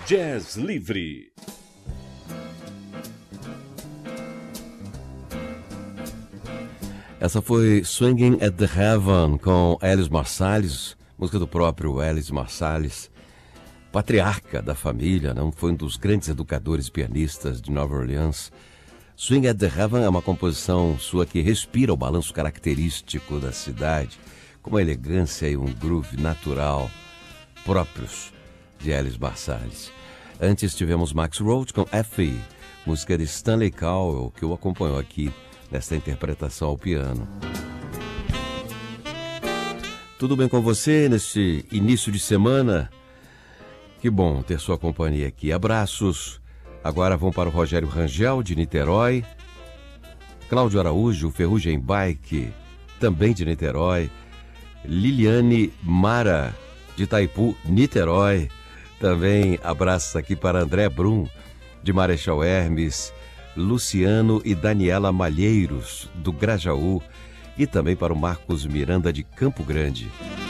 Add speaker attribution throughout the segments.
Speaker 1: Jazz Livre.
Speaker 2: Essa foi Swinging at the Heaven com Ellis Marsalis, música do próprio Ellis Marsalis, patriarca da família, não foi um dos grandes educadores pianistas de Nova Orleans. Swing at the Heaven é uma composição sua que respira o balanço característico da cidade, com uma elegância e um groove natural próprios de Ellis Marsalis. Antes tivemos Max Roach com Effie, música de Stanley Cowell, que o acompanhou aqui nesta interpretação ao piano. Tudo bem com você neste início de semana? Que bom ter sua companhia aqui. Abraços. Agora vão para o Rogério Rangel, de Niterói. Cláudio Araújo, Ferrugem Bike, também de Niterói. Liliane Mara, de Itaipu, Niterói. Também abraços aqui para André Brum, de Marechal Hermes. Luciano e Daniela Malheiros, do Grajaú, e também para o Marcos Miranda, de Campo Grande.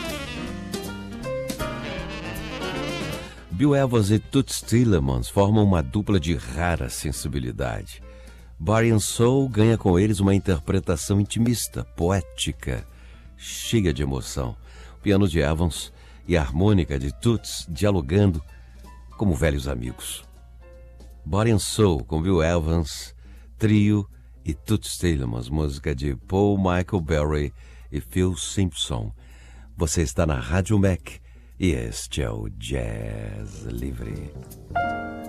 Speaker 2: Bill Evans e Toots Thielemans formam uma dupla de rara sensibilidade. Body and Soul ganha com eles uma interpretação intimista, poética, cheia de emoção. O piano de Evans e a harmônica de Toots dialogando como velhos amigos. Body and Soul com Bill Evans, Trio e Toots Thielemans, música de Paul Michael Berry e Phil Simpson. Você está na Rádio Mac e este é o Jazz Livre.